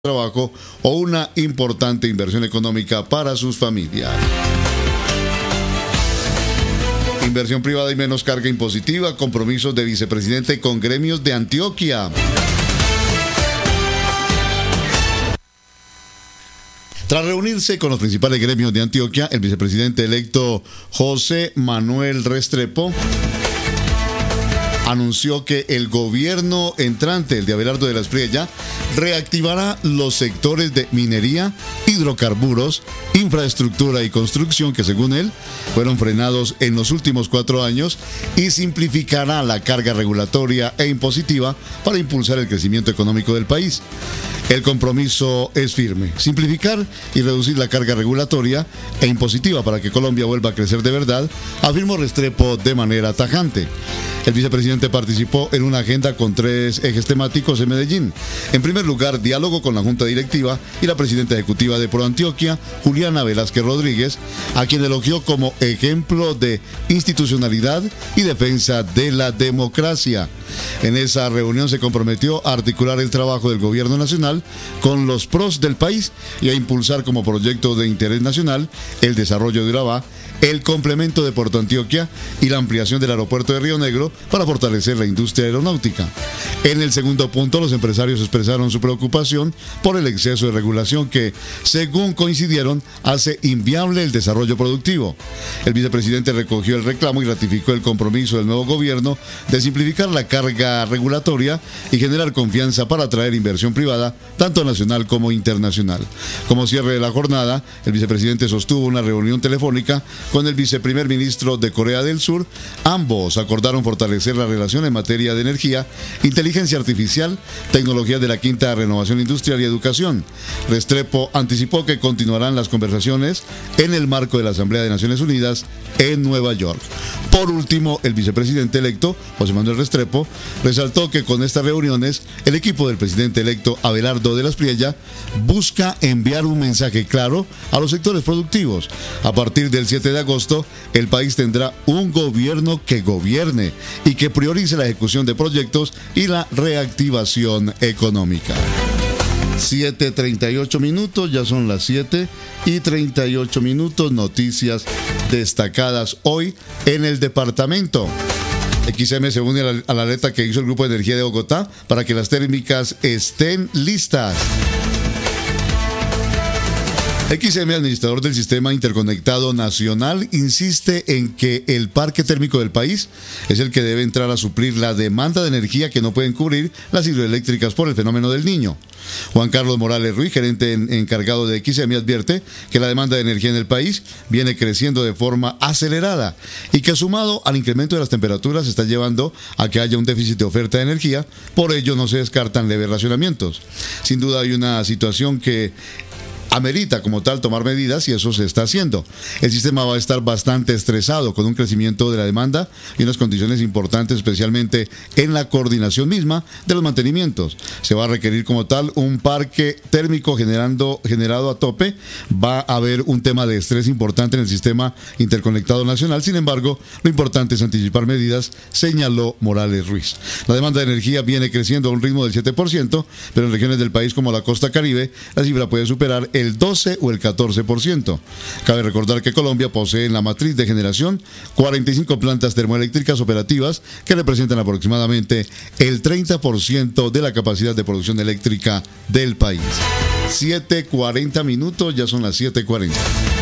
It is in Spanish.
trabajo o una importante inversión económica para sus familias. Inversión privada y menos carga impositiva, compromisos de vicepresidente con gremios de Antioquia. Tras reunirse con los principales gremios de Antioquia, el vicepresidente electo José Manuel Restrepo anunció que el gobierno entrante, el de Abelardo de la Espriella, reactivará los sectores de minería, hidrocarburos, infraestructura y construcción que, según él, fueron frenados en los últimos 4 años y simplificará la carga regulatoria e impositiva para impulsar el crecimiento económico del país. El compromiso es firme: simplificar y reducir la carga regulatoria e impositiva para que Colombia vuelva a crecer de verdad, afirmó Restrepo de manera tajante. El vicepresidente participó en una agenda con 3 ejes temáticos en Medellín. En primer lugar, diálogo con la Junta Directiva y la presidenta ejecutiva de ProAntioquia, Juliana Velázquez Rodríguez, a quien elogió como ejemplo de institucionalidad y defensa de la democracia. En esa reunión se comprometió a articular el trabajo del gobierno nacional con los pros del país y a impulsar como proyecto de interés nacional el desarrollo de Urabá, el complemento de Puerto Antioquia y la ampliación del aeropuerto de Río Negro para fortalecer la industria aeronáutica. En el segundo punto, los empresarios expresaron su preocupación por el exceso de regulación que, según coincidieron, hace inviable el desarrollo productivo. El vicepresidente recogió el reclamo y ratificó el compromiso del nuevo gobierno de simplificar la carga regulatoria y generar confianza para atraer inversión privada, tanto nacional como internacional. Como cierre de la jornada, el vicepresidente sostuvo una reunión telefónica con el viceprimer ministro de Corea del Sur. Ambos acordaron fortalecer la relación en materia de energía, inteligencia artificial, tecnologías de la quinta renovación industrial y educación. Restrepo anticipó que continuarán las conversaciones en el marco de la Asamblea de Naciones Unidas en Nueva York. Por último, el vicepresidente electo, José Manuel Restrepo, resaltó que con estas reuniones, el equipo del presidente electo Abelardo de la Espriella busca enviar un mensaje claro a los sectores productivos. A partir del 7 de agosto, el país tendrá un gobierno que gobierne y que priorice la ejecución de proyectos y la reactivación económica. 7:38 minutos, ya son las 7:38 minutos. Noticias destacadas hoy en el departamento. XM se une a la alerta que hizo el Grupo de Energía de Bogotá para que las térmicas estén listas. XM, administrador del Sistema Interconectado Nacional, insiste en que el parque térmico del país es el que debe entrar a suplir la demanda de energía que no pueden cubrir las hidroeléctricas por el fenómeno del Niño. Juan Carlos Morales Ruiz, gerente encargado de XM, advierte que la demanda de energía en el país viene creciendo de forma acelerada y que, sumado al incremento de las temperaturas, está llevando a que haya un déficit de oferta de energía. Por ello, no se descartan leves racionamientos. Sin duda hay una situación que amerita como tal tomar medidas y eso se está haciendo. El sistema va a estar bastante estresado con un crecimiento de la demanda y unas condiciones importantes, especialmente en la coordinación misma de los mantenimientos. Se va a requerir como tal un parque térmico generado a tope. Va a haber un tema de estrés importante en el sistema interconectado nacional. Sin embargo, lo importante es anticipar medidas, señaló Morales Ruiz. La demanda de energía viene creciendo a un ritmo del 7%, pero en regiones del país como la costa caribe, la cifra puede superar el 12 o el 14%. Cabe recordar que Colombia posee en la matriz de generación 45 plantas termoeléctricas operativas que representan aproximadamente el 30% de la capacidad de producción eléctrica del país. 7:40 minutos, ya son las 7:40.